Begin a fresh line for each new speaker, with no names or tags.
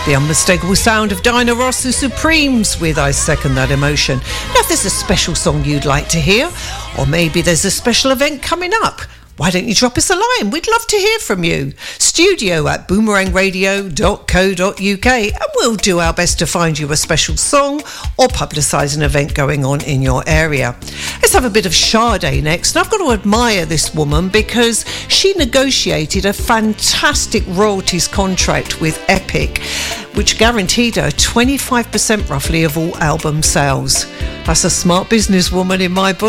The unmistakable sound of Diana Ross, the Supremes, with I Second That Emotion. Now, if there's a special song you'd like to hear, or maybe there's a special event coming up, why don't you drop us a line? We'd love to hear from you. studio@boomerangradio.co.uk, and we'll do our best to find you a special song or publicise an event going on in your area. Let's have a bit of Sade next. And I've got to admire this woman because she negotiated a fantastic royalties contract with Epic, which guaranteed her 25% roughly of all album sales. That's a smart businesswoman in my book.